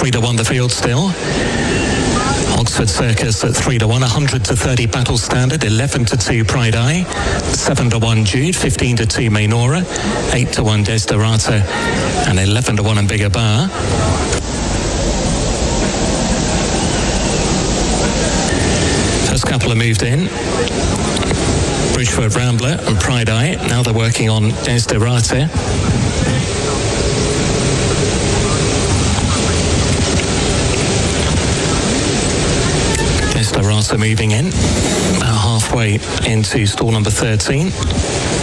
3-1 the field still. Oxford Circus at 3-1, 100-30 Battle Standard, 11-2 Pride Eye, 7-1 Jude, 15-2 Maynora, 8-1 Desiderata, and 11-1 and Bigger Bar. First couple are moved in. Bridgeford Rambler and Pride Eye. Now they're working on Desiderata. Desiderata moving in, about halfway into stall number 13.